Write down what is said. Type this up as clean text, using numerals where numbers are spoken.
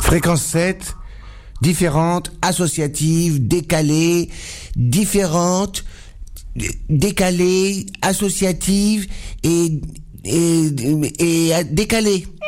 Fréquence 7, différente, associative, décalée, différente, décalée, associative et décalée.